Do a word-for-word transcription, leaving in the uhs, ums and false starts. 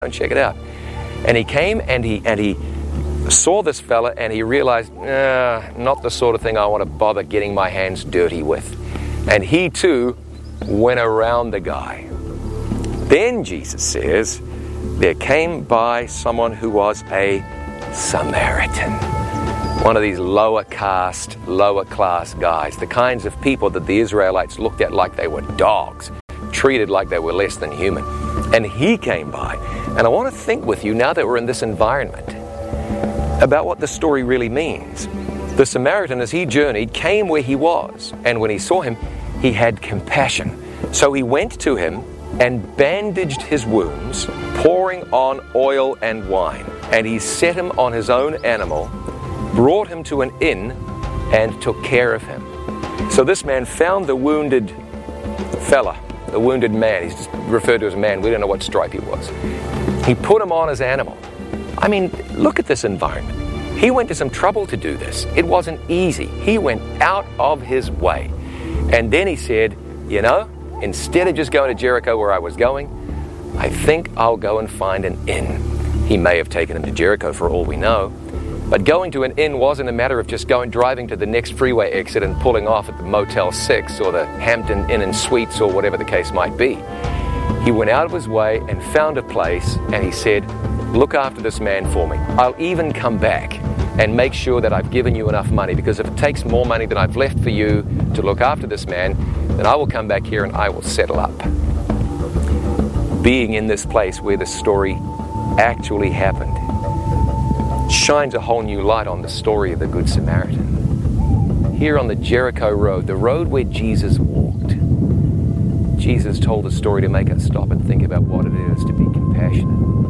and check it out. And he came and he and he saw this fella and he realized, nah, not the sort of thing I want to bother getting my hands dirty with. And he too went around the guy. Then Jesus says, there came by someone who was a Samaritan. One of these lower caste, lower class guys, the kinds of people that the Israelites looked at like they were dogs, treated like they were less than human. And he came by. And I want to think with you, now that we're in this environment, about what the story really means. The Samaritan, as he journeyed, came where he was. And when he saw him, he had compassion. So he went to him and bandaged his wounds, pouring on oil and wine. And he set him on his own animal, brought him to an inn, and took care of him. So this man found the wounded fella, the wounded man. He's just referred to as a man. We don't know what stripe he was. He put him on his animal. I mean, look at this environment. He went to some trouble to do this. It wasn't easy. He went out of his way. And then he said, you know, instead of just going to Jericho where I was going, I think I'll go and find an inn. He may have taken him to Jericho for all we know. But going to an inn wasn't a matter of just going driving to the next freeway exit and pulling off at the Motel six or the Hampton Inn and Suites or whatever the case might be. He went out of his way and found a place, and he said, look after this man for me. I'll even come back and make sure that I've given you enough money, because if it takes more money than I've left for you to look after this man, then I will come back here and I will settle up. Being in this place where the story actually happened shines a whole new light on the story of the Good Samaritan. Here on the Jericho Road, the road where Jesus walked, Jesus told a story to make us stop and think about what it is to be compassionate.